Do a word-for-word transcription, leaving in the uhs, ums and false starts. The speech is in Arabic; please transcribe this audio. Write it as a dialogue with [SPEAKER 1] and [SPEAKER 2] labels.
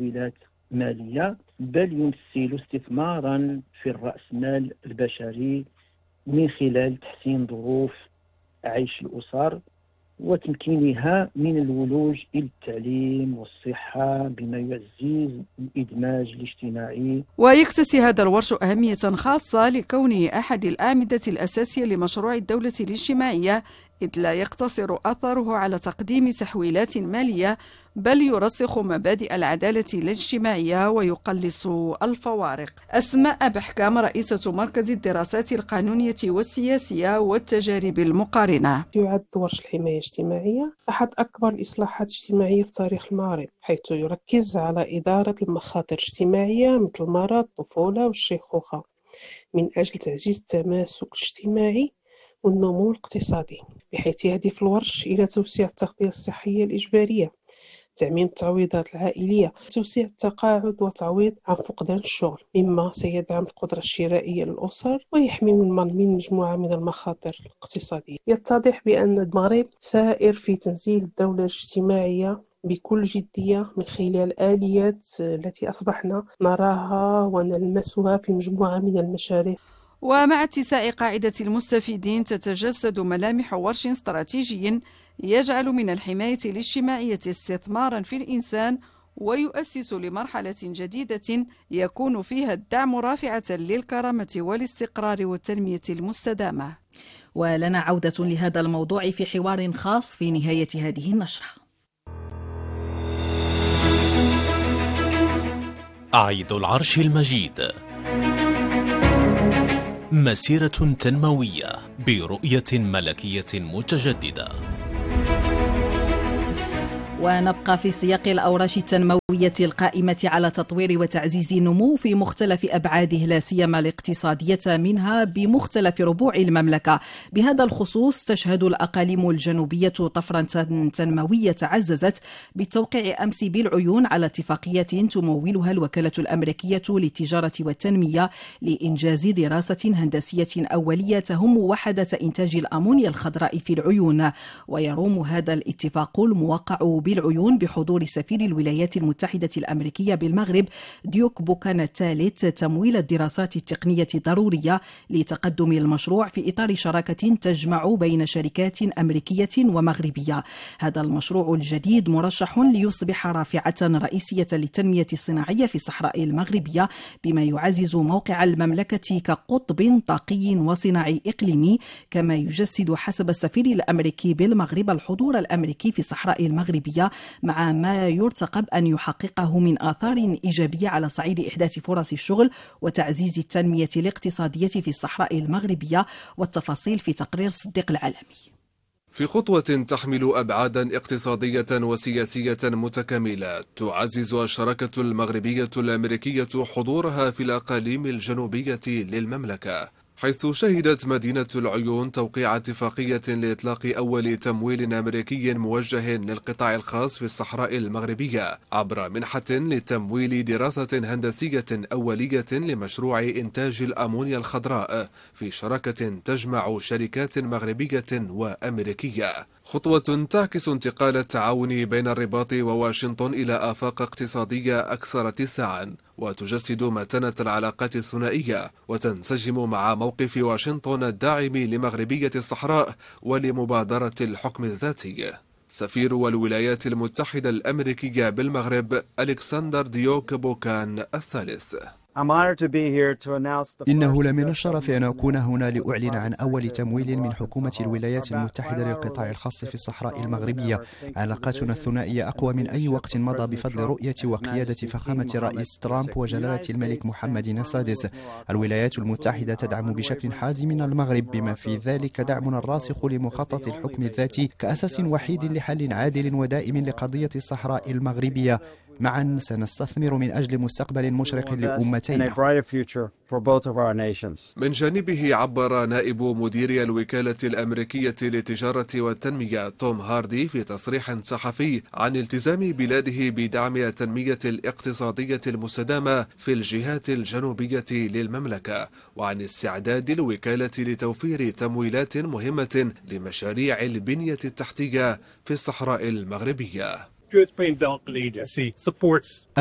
[SPEAKER 1] تمويلات مالية، بل يمثل استثمارا في الرأسمال البشري من خلال تحسين ظروف عيش الأسر وتمكينها من الولوج إلى التعليم والصحة بما يعزز الإدماج الاجتماعي.
[SPEAKER 2] ويكتسي هذا الورش أهمية خاصة لكونه أحد الأعمدة الأساسية لمشروع الدولة الاجتماعية، إذ لا يقتصر أثره على تقديم تحويلات مالية، بل يرسخ مبادئ العدالة الاجتماعية ويقلص الفوارق. أسماء بحكام رئيسة مركز الدراسات القانونية والسياسية والتجارب المقارنة.
[SPEAKER 3] يعد ورش الحماية الاجتماعية أحد أكبر الإصلاحات الاجتماعية في تاريخ المغرب، حيث يركز على إدارة المخاطر الاجتماعية مثل المرض، الطفولة والشيخوخة، من أجل تعزيز التماسك الاجتماعي والنمو الاقتصادي، بحيث يهدف الورش إلى توسيع التغطية الصحية الإجبارية، تعميم التعويضات العائلية، توسيع التقاعد وتعويض عن فقدان الشغل، مما سيدعم القدرة الشرائية للأسر ويحمي من مجموعة من المخاطر الاقتصادية. يتضح بأن المغرب سائر في تنزيل الدولة الاجتماعية بكل جدية من خلال الآليات التي أصبحنا نراها ونلمسها في مجموعة من المشاريع.
[SPEAKER 2] ومع اتساع قاعدة المستفيدين تتجسد ملامح ورش استراتيجي يجعل من الحماية الاجتماعية استثمارا في الإنسان، ويؤسس لمرحلة جديدة يكون فيها الدعم رافعة للكرامة والاستقرار والتنمية المستدامة.
[SPEAKER 4] ولنا عودة لهذا الموضوع في حوار خاص في نهاية هذه النشرة.
[SPEAKER 5] عيد العرش المجيد، مسيرة تنموية برؤية ملكية متجددة.
[SPEAKER 4] ونبقى في سياق الأوراش التنموية القائمة على تطوير وتعزيز النمو في مختلف أبعاده، لا سيما الاقتصادية منها بمختلف ربوع المملكة. بهذا الخصوص تشهد الأقاليم الجنوبية طفرا تنموية تعززت بالتوقيع أمس بالعيون على اتفاقية تمولها الوكالة الأمريكية للتجارة والتنمية لإنجاز دراسة هندسية أولية تهم وحدة إنتاج الأمونيا الخضراء في العيون. ويروم هذا الاتفاق الموقع بالعيون بحضور سفير الولايات المتحدة الأمريكية بالمغرب ديوك بوكان الثالث تمويل الدراسات التقنية الضرورية لتقدم المشروع في إطار شراكة تجمع بين شركات أمريكية ومغربية. هذا المشروع الجديد مرشح ليصبح رافعة رئيسية للتنمية الصناعية في الصحراء المغربية، بما يعزز موقع المملكة كقطب طاقي وصناعي إقليمي، كما يجسد حسب السفير الأمريكي بالمغرب الحضور الأمريكي في الصحراء المغربية مع ما يرتقب أن يحققه من آثار إيجابية على صعيد إحداث فرص الشغل وتعزيز التنمية الاقتصادية في الصحراء المغربية. والتفاصيل في تقرير صديق العالمي.
[SPEAKER 6] في خطوة تحمل أبعادا اقتصادية وسياسية متكاملة، تعزز الشراكة المغربية الأمريكية حضورها في الأقاليم الجنوبية للمملكة، حيث شهدت مدينة العيون توقيع اتفاقية لإطلاق أول تمويل أمريكي موجه للقطاع الخاص في الصحراء المغربية عبر منحة لتمويل دراسة هندسية أولية لمشروع إنتاج الأمونيا الخضراء في شراكة تجمع شركات مغربية وأمريكية، خطوة تعكس انتقال التعاون بين الرباط وواشنطن إلى آفاق اقتصادية أكثر اتساعا، وتجسد متانة العلاقات الثنائية وتنسجم مع موقف واشنطن الداعم لمغربية الصحراء ولمبادرة الحكم الذاتي. سفير الولايات المتحدة الأمريكية بالمغرب ألكسندر ديوك بوكان الثالث:
[SPEAKER 7] إنه لمن الشرف أن أكون هنا لأعلن عن أول تمويل من حكومة الولايات المتحدة للقطاع الخاص في الصحراء المغربية. علاقاتنا الثنائية أقوى من أي وقت مضى بفضل رؤية وقيادة فخامة الرئيس ترامب وجلالة الملك محمد السادس. الولايات المتحدة تدعم بشكل حازم المغرب، بما في ذلك دعمنا الراسخ لمخطط الحكم الذاتي كأساس وحيد لحل عادل ودائم لقضية الصحراء المغربية. معا سنستثمر من أجل مستقبل مشرق لأمتين.
[SPEAKER 6] من جانبه عبر نائب مدير الوكالة الأمريكية للتجارة والتنمية توم هاردي في تصريح صحفي عن التزام بلاده بدعم التنمية الاقتصادية المستدامة في الجهات الجنوبية للمملكة، وعن استعداد الوكالة لتوفير تمويلات مهمة لمشاريع البنية التحتية في الصحراء المغربية.